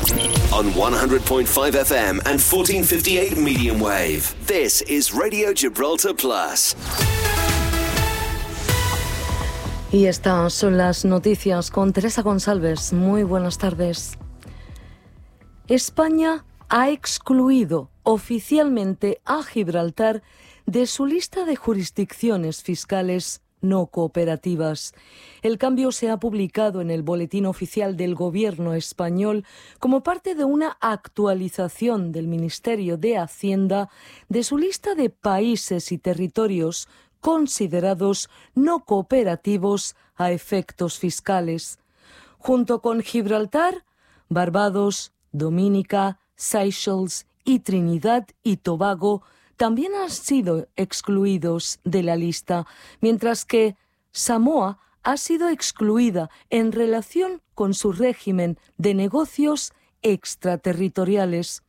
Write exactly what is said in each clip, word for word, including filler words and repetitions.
On one hundred point five F M and fourteen fifty-eight medium wave. This is Radio Gibraltar Plus. Y estas son las noticias con Teresa González. Muy buenas tardes. España ha excluido oficialmente a Gibraltar de su lista de jurisdicciones fiscales no cooperativas. El cambio se ha publicado en el Boletín Oficial del Gobierno español como parte de una actualización del Ministerio de Hacienda de su lista de países y territorios considerados no cooperativos a efectos fiscales. Junto con Gibraltar, Barbados, Dominica, Seychelles y Trinidad y Tobago también han sido excluidos de la lista, mientras que Samoa ha sido excluida en relación con su régimen de negocios extraterritoriales.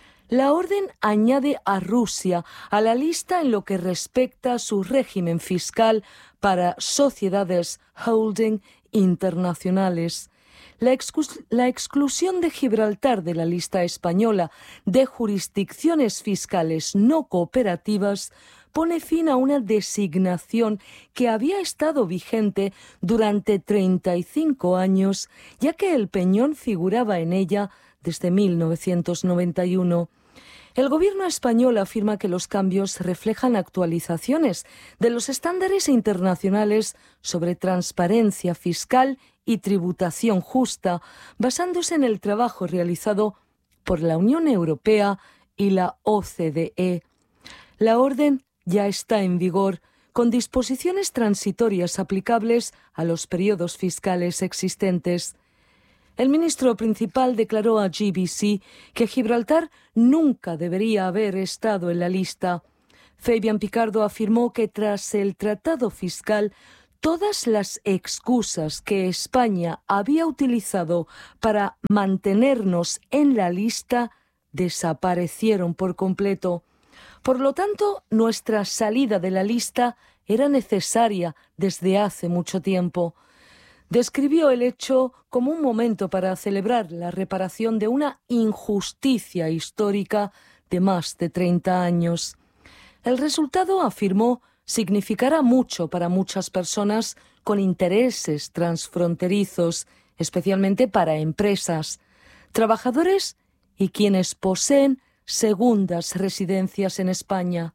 La orden añade a Rusia a la lista en lo que respecta a su régimen fiscal para sociedades holding internacionales. La, exclu- la exclusión de Gibraltar de la lista española de jurisdicciones fiscales no cooperativas pone fin a una designación que había estado vigente durante treinta y cinco años, ya que el Peñón figuraba en ella desde mil novecientos noventa y uno. El gobierno español afirma que los cambios reflejan actualizaciones de los estándares internacionales sobre transparencia fiscal y tributación justa, basándose en el trabajo realizado por la Unión Europea y la O C D E. La orden ya está en vigor, con disposiciones transitorias aplicables a los periodos fiscales existentes. El ministro principal declaró a G B C que Gibraltar nunca debería haber estado en la lista. Fabian Picardo afirmó que tras el tratado fiscal, todas las excusas que España había utilizado para mantenernos en la lista desaparecieron por completo. Por lo tanto, nuestra salida de la lista era necesaria desde hace mucho tiempo. Describió el hecho como un momento para celebrar la reparación de una injusticia histórica de más de treinta años. El resultado, afirmó, significará mucho para muchas personas con intereses transfronterizos, especialmente para empresas, trabajadores y quienes poseen segundas residencias en España.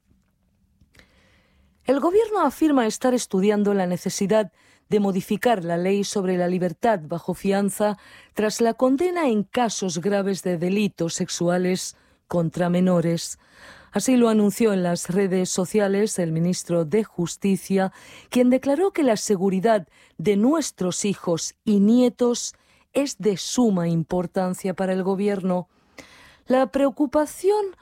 El gobierno afirma estar estudiando la necesidad de modificar la ley sobre la libertad bajo fianza tras la condena en casos graves de delitos sexuales contra menores. Así lo anunció en las redes sociales el ministro de Justicia, quien declaró que la seguridad de nuestros hijos y nietos es de suma importancia para el gobierno. La preocupación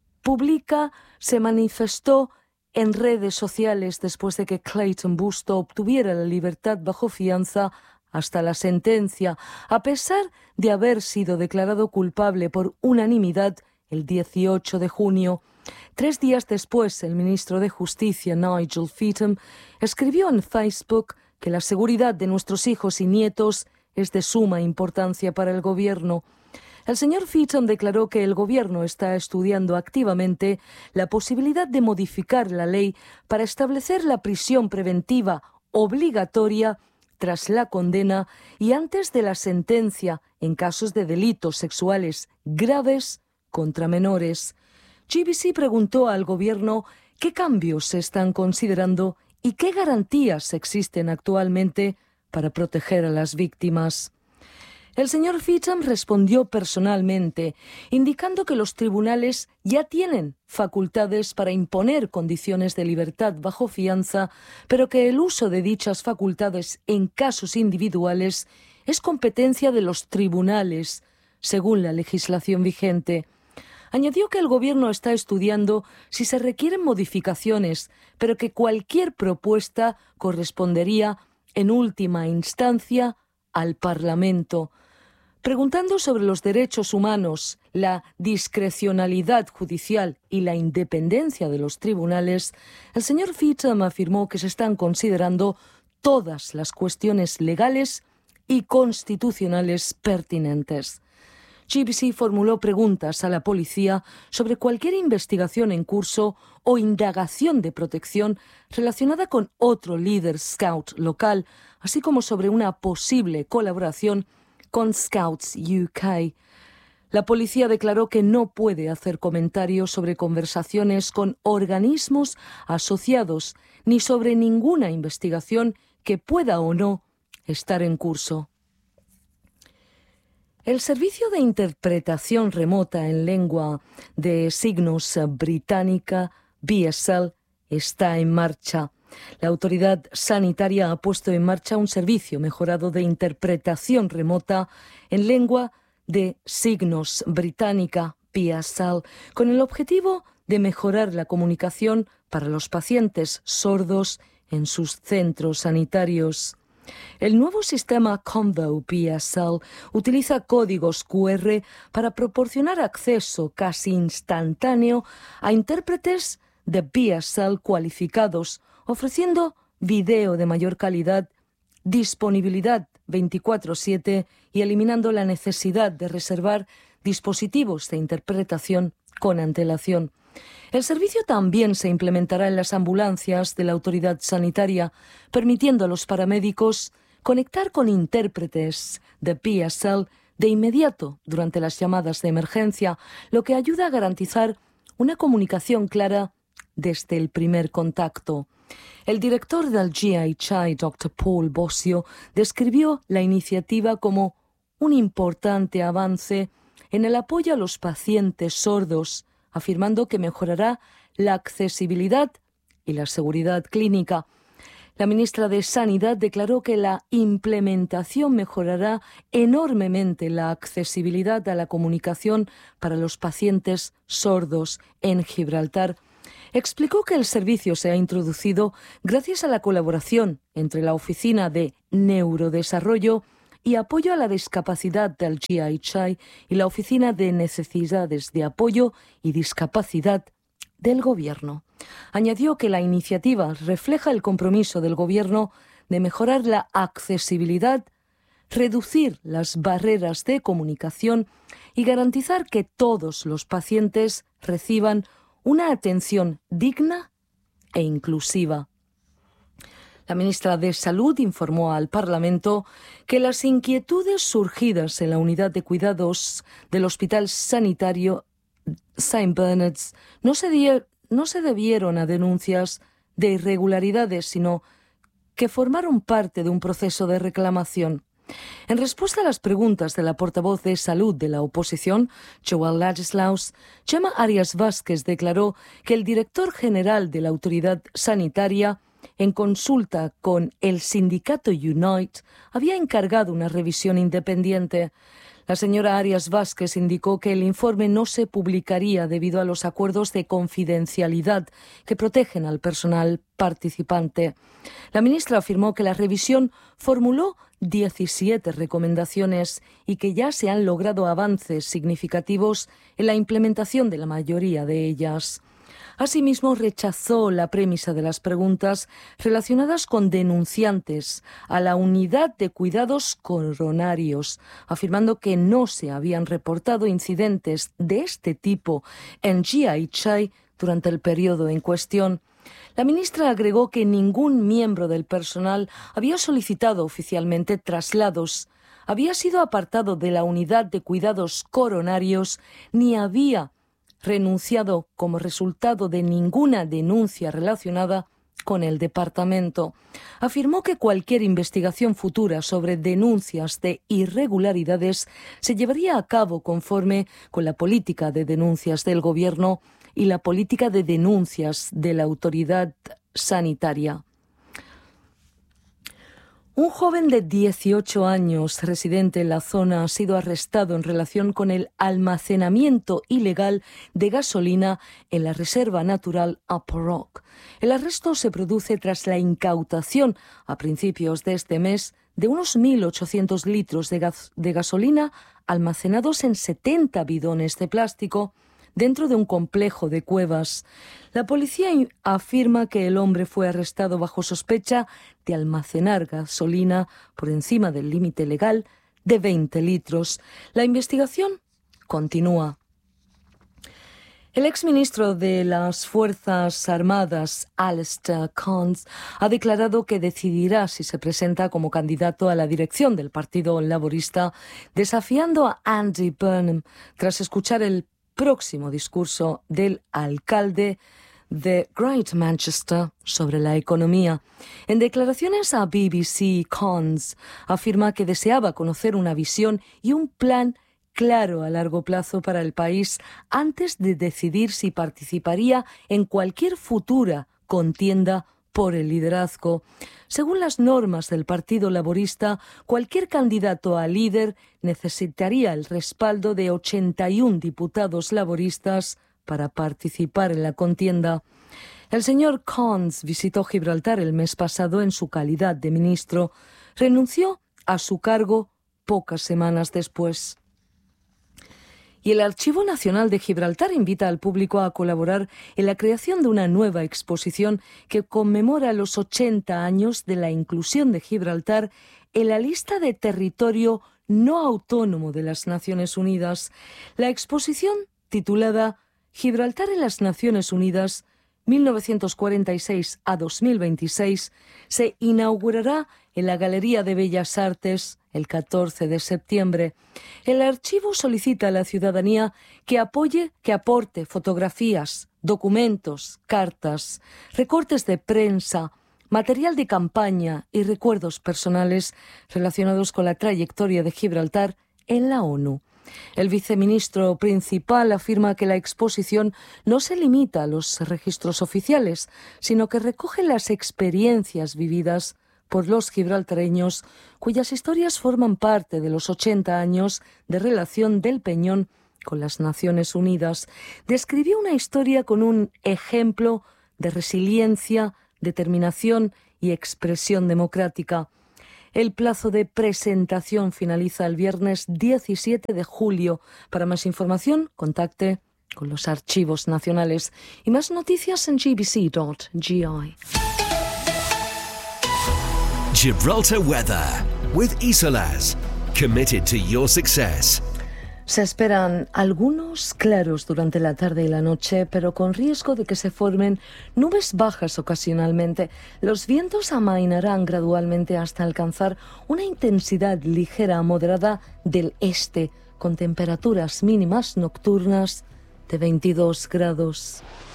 pública se manifestó en redes sociales después de que Clayton Busto obtuviera la libertad bajo fianza hasta la sentencia, a pesar de haber sido declarado culpable por unanimidad el dieciocho de junio. Tres días después, el ministro de Justicia, Nigel Feetham, escribió en Facebook que la seguridad de nuestros hijos y nietos es de suma importancia para el gobierno. El señor Feetham declaró que el gobierno está estudiando activamente la posibilidad de modificar la ley para establecer la prisión preventiva obligatoria tras la condena y antes de la sentencia en casos de delitos sexuales graves contra menores. G B C preguntó al gobierno qué cambios se están considerando y qué garantías existen actualmente para proteger a las víctimas. El señor Feetham respondió personalmente, indicando que los tribunales ya tienen facultades para imponer condiciones de libertad bajo fianza, pero que el uso de dichas facultades en casos individuales es competencia de los tribunales, según la legislación vigente. Añadió que el gobierno está estudiando si se requieren modificaciones, pero que cualquier propuesta correspondería, en última instancia, al Parlamento. Preguntando sobre los derechos humanos, la discrecionalidad judicial y la independencia de los tribunales, el señor Feetham afirmó que se están considerando todas las cuestiones legales y constitucionales pertinentes. G B C formuló preguntas a la policía sobre cualquier investigación en curso o indagación de protección relacionada con otro líder scout local, así como sobre una posible colaboración con Scouts U K. La policía declaró que no puede hacer comentarios sobre conversaciones con organismos asociados ni sobre ninguna investigación que pueda o no estar en curso. El servicio de interpretación remota en lengua de signos británica, B S L, está en marcha. La autoridad sanitaria ha puesto en marcha un servicio mejorado de interpretación remota en lengua de signos británica, B S L, con el objetivo de mejorar la comunicación para los pacientes sordos en sus centros sanitarios. El nuevo sistema Convo B S L utiliza códigos Q R para proporcionar acceso casi instantáneo a intérpretes de B S L cualificados, ofreciendo video de mayor calidad, disponibilidad veinticuatro siete y eliminando la necesidad de reservar dispositivos de interpretación con antelación. El servicio también se implementará en las ambulancias de la autoridad sanitaria, permitiendo a los paramédicos conectar con intérpretes de B S L de inmediato durante las llamadas de emergencia, lo que ayuda a garantizar una comunicación clara desde el primer contacto. El director del G H I, doctor Paul Bosio, describió la iniciativa como un importante avance en el apoyo a los pacientes sordos, afirmando que mejorará la accesibilidad y la seguridad clínica. La ministra de Sanidad declaró que la implementación mejorará enormemente la accesibilidad a la comunicación para los pacientes sordos en Gibraltar. Explicó que el servicio se ha introducido gracias a la colaboración entre la Oficina de Neurodesarrollo y Apoyo a la Discapacidad del G H I y la Oficina de Necesidades de Apoyo y Discapacidad del Gobierno. Añadió que la iniciativa refleja el compromiso del Gobierno de mejorar la accesibilidad, reducir las barreras de comunicación y garantizar que todos los pacientes reciban una atención digna e inclusiva. La ministra de Salud informó al Parlamento que las inquietudes surgidas en la unidad de cuidados del Hospital Sanitario Saint Bernard's no se, die- no se debieron a denuncias de irregularidades, sino que formaron parte de un proceso de reclamación. En respuesta a las preguntas de la portavoz de salud de la oposición, Joel Ladislaus, Gemma Arias Vázquez declaró que el director general de la autoridad sanitaria, en consulta con el sindicato Unite, había encargado una revisión independiente. La señora Arias Vázquez indicó que el informe no se publicaría debido a los acuerdos de confidencialidad que protegen al personal participante. La ministra afirmó que la revisión formuló diecisiete recomendaciones y que ya se han logrado avances significativos en la implementación de la mayoría de ellas. Asimismo, rechazó la premisa de las preguntas relacionadas con denunciantes a la unidad de cuidados coronarios, afirmando que no se habían reportado incidentes de este tipo en G H I durante el periodo en cuestión. La ministra agregó que ningún miembro del personal había solicitado oficialmente traslados, había sido apartado de la unidad de cuidados coronarios, ni había renunciado como resultado de ninguna denuncia relacionada con el departamento. Afirmó que cualquier investigación futura sobre denuncias de irregularidades se llevaría a cabo conforme con la política de denuncias del Gobierno y la política de denuncias de la autoridad sanitaria. Un joven de dieciocho años, residente en la zona, ha sido arrestado en relación con el almacenamiento ilegal de gasolina en la reserva natural Upper Rock. El arresto se produce tras la incautación a principios de este mes de unos mil ochocientos litros de, gas- de gasolina almacenados en setenta bidones de plástico dentro de un complejo de cuevas. La policía afirma que el hombre fue arrestado bajo sospecha de almacenar gasolina por encima del límite legal de veinte litros. La investigación continúa. El exministro de las Fuerzas Armadas, Alistair Cairns, ha declarado que decidirá si se presenta como candidato a la dirección del Partido Laborista, desafiando a Andy Burnham tras escuchar el próximo discurso del alcalde de Great Manchester sobre la economía. En declaraciones a B B C, Cairns afirma que deseaba conocer una visión y un plan claro a largo plazo para el país antes de decidir si participaría en cualquier futura contienda por el liderazgo. Según las normas del Partido Laborista, cualquier candidato a líder necesitaría el respaldo de ochenta y uno diputados laboristas para participar en la contienda. El señor Cairns visitó Gibraltar el mes pasado en su calidad de ministro. Renunció a su cargo pocas semanas después. Y el Archivo Nacional de Gibraltar invita al público a colaborar en la creación de una nueva exposición que conmemora los ochenta años de la inclusión de Gibraltar en la lista de territorio no autónomo de las Naciones Unidas. La exposición, titulada Gibraltar en las Naciones Unidas mil novecientos cuarenta y seis a dos mil veintiséis, se inaugurará en la Galería de Bellas Artes el catorce de septiembre. El archivo solicita a la ciudadanía que apoye, que aporte fotografías, documentos, cartas, recortes de prensa, material de campaña y recuerdos personales relacionados con la trayectoria de Gibraltar en la ONU. El viceministro principal afirma que la exposición no se limita a los registros oficiales, sino que recoge las experiencias vividas por los gibraltareños, cuyas historias forman parte de los ochenta años de relación del Peñón con las Naciones Unidas. Describió una historia con un ejemplo de resiliencia, determinación y expresión democrática. El plazo de presentación finaliza el viernes diecisiete de julio. Para más información, contacte con los archivos nacionales y más noticias en g b c punto g i. Gibraltar Weather with Isolas. Committed to your success. Se esperan algunos claros durante la tarde y la noche, pero con riesgo de que se formen nubes bajas ocasionalmente. Los vientos amainarán gradualmente hasta alcanzar una intensidad ligera a moderada del este, con temperaturas mínimas nocturnas de veintidós grados.